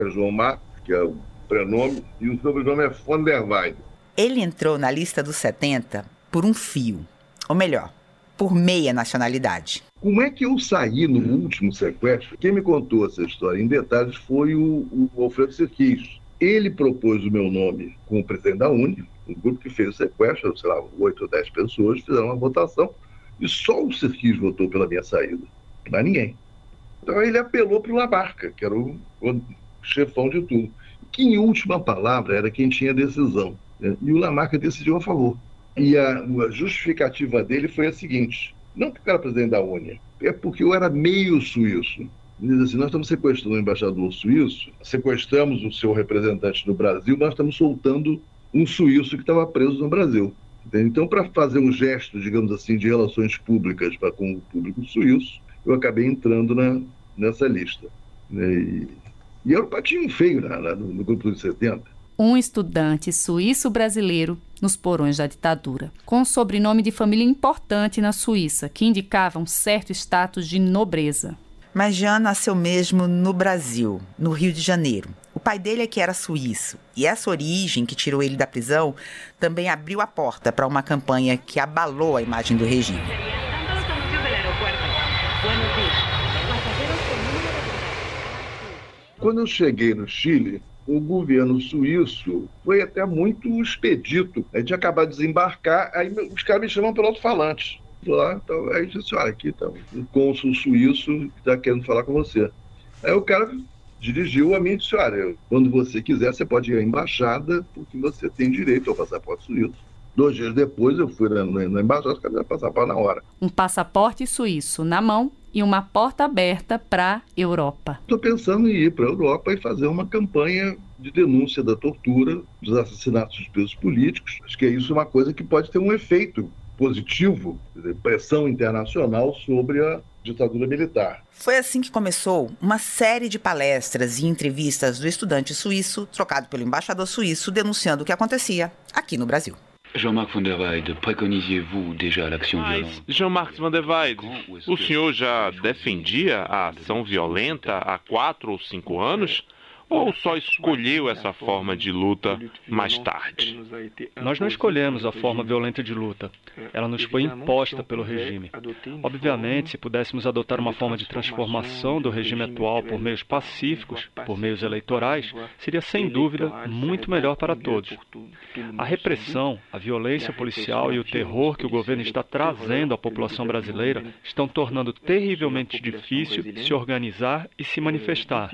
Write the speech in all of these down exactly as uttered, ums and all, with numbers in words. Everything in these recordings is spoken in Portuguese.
É João Marcos, que é o prenome, e o sobrenome é von der Weyden. Ele entrou na lista dos setenta por um fio, ou melhor, por meia nacionalidade. Como é que eu saí no último sequestro? Quem me contou essa história em detalhes foi o, o Alfredo Serquis. Ele propôs o meu nome como presidente da Uni, um grupo que fez o sequestro, sei lá, oito ou dez pessoas, fizeram uma votação, e só o Serquis votou pela minha saída, não ninguém. Então ele apelou para o Lamarca, que era o, o chefão de tudo, que em última palavra era quem tinha decisão, né? E o Lamarca decidiu a favor. E a, a justificativa dele foi a seguinte: não porque eu era presidente da Uni, é porque eu era meio suíço. Ele diz assim: nós estamos sequestrando o embaixador suíço, sequestramos o seu representante no Brasil, nós estamos soltando um suíço que estava preso no Brasil. Entende? Então, para fazer um gesto, digamos assim, de relações públicas para com o público suíço, eu acabei entrando na, nessa lista. Né? E, e era um patinho feio na, na, no, no grupo dos setenta. Um estudante suíço-brasileiro nos porões da ditadura, com um sobrenome de família importante na Suíça, que indicava um certo status de nobreza. Mas Jean nasceu mesmo no Brasil, no Rio de Janeiro. O pai dele é que era suíço, e essa origem que tirou ele da prisão também abriu a porta para uma campanha que abalou a imagem do regime. Quando eu cheguei no Chile, o governo suíço foi até muito expedito. A gente acabou de desembarcar, aí os caras me chamam pelo alto-falante. Lá, então, aí eu disse: olha, aqui está um cônsul suíço que está querendo falar com você. Aí o cara dirigiu a mim e disse: olha, quando você quiser, você pode ir à embaixada, porque você tem direito ao passaporte suíço. Dois dias depois, eu fui na, na, na embaixada, os caras deram passaporte na hora. Um passaporte suíço na mão e uma porta aberta para a Europa. Estou pensando em ir para a Europa e fazer uma campanha de denúncia da tortura, dos assassinatos dos presos políticos. Acho que isso é uma coisa que pode ter um efeito positivo, pressão internacional sobre a ditadura militar. Foi assim que começou uma série de palestras e entrevistas do estudante suíço, trocado pelo embaixador suíço, denunciando o que acontecia aqui no Brasil. Jean-Marc von der Weyden, préconisiez-vous déjà l'action violente? Jean-Marc von der Weyden, o senhor já defendia a ação violenta há quatro ou cinco anos? Ou só escolheu essa forma de luta mais tarde? Nós não escolhemos a forma violenta de luta. Ela nos foi imposta pelo regime. Obviamente, se pudéssemos adotar uma forma de transformação do regime atual por meios pacíficos, por meios eleitorais, seria sem dúvida muito melhor para todos. A repressão, a violência policial e o terror que o governo está trazendo à população brasileira estão tornando terrivelmente difícil se organizar e se manifestar.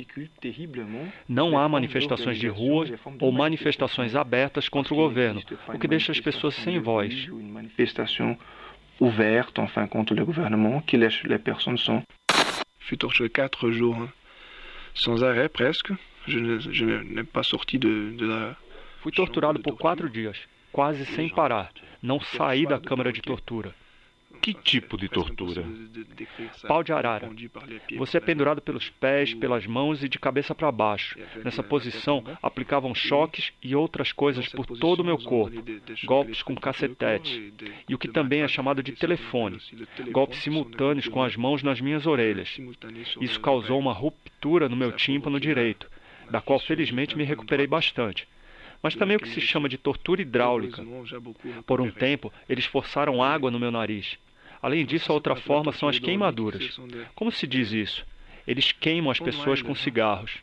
Não há manifestações de rua ou manifestações abertas contra o governo, o que deixa as pessoas sem voz. Manifestação ouverte, enfin, contre le gouvernement, que les, les personnes sont. Fui torturé quatro jours sans arrêt, presque. Je n'ai pas sorti de, de la... Fui torturado por quatro dias, quase sem parar. Não saí da câmara de tortura. Que tipo de tortura? Pau de arara. Você é pendurado pelos pés, pelas mãos e de cabeça para baixo. Nessa posição, aplicavam choques e outras coisas por todo o meu corpo. Golpes com cacetete. E o que também é chamado de telefone. Golpes simultâneos com as mãos nas minhas orelhas. Isso causou uma ruptura no meu tímpano direito, da qual felizmente me recuperei bastante. Mas também o que se chama de tortura hidráulica. Por um tempo, eles forçaram água no meu nariz. Além disso, a outra forma são as queimaduras. Como se diz isso? Eles queimam as pessoas com cigarros.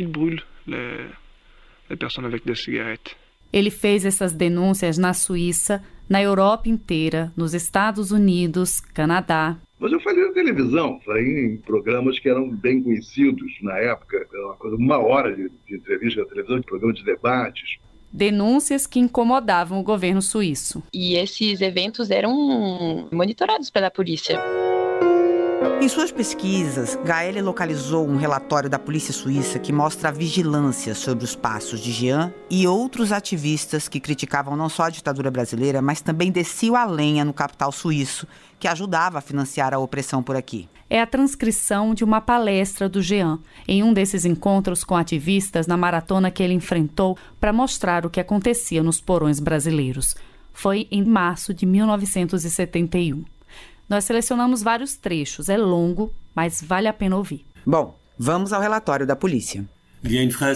Ele fez essas denúncias na Suíça, na Europa inteira, nos Estados Unidos, Canadá. Mas eu falei na televisão, falei em programas que eram bem conhecidos na época, uma, coisa, uma hora de, de entrevista na televisão, de programa de debates. Denúncias que incomodavam o governo suíço. E esses eventos eram monitorados pela polícia. Em suas pesquisas, Gaelle localizou um relatório da polícia suíça que mostra a vigilância sobre os passos de Jean e outros ativistas que criticavam não só a ditadura brasileira, mas também desciam a lenha no capital suíço, que ajudava a financiar a opressão por aqui. É a transcrição de uma palestra do Jean, em um desses encontros com ativistas na maratona que ele enfrentou para mostrar o que acontecia nos porões brasileiros. Foi em março de mil novecentos e setenta e um. Nós selecionamos vários trechos, é longo, mas vale a pena ouvir. Bom, vamos ao relatório da polícia. Il y a une phrase